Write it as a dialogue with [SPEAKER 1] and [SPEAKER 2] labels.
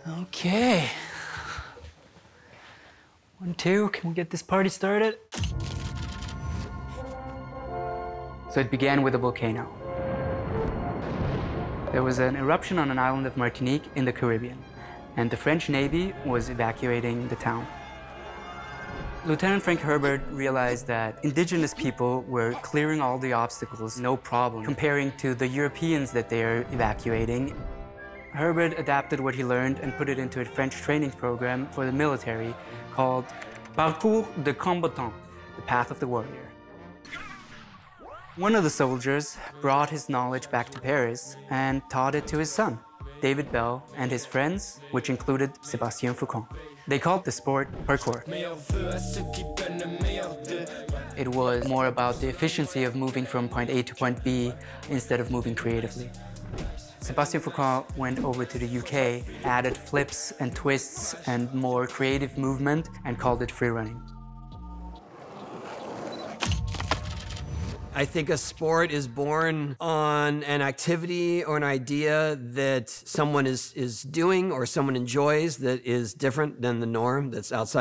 [SPEAKER 1] Okay. 1, 2, can we get this party started? So it began with a volcano. There was an eruption on an island of Martinique in the Caribbean, and the French Navy was evacuating the town. Lieutenant Frank Herbert realized that indigenous people were clearing all the obstacles, no problem, comparing to the Europeans that they are evacuating. Herbert adapted what he learned and put it into a French training program for the military called Parcours de Combattant, the Path of the Warrior. One of the soldiers brought his knowledge back to Paris and taught it to his son, David Bell, and his friends, which included Sébastien Foucan. They called the sport parkour. It was more about the efficiency of moving from point A to point B instead of moving creatively. Sébastien Foucan went over to the UK, added flips and twists and more creative movement, and called it free running.
[SPEAKER 2] I think a sport is born on an activity or an idea that someone is doing or someone enjoys that is different than the norm, that's outside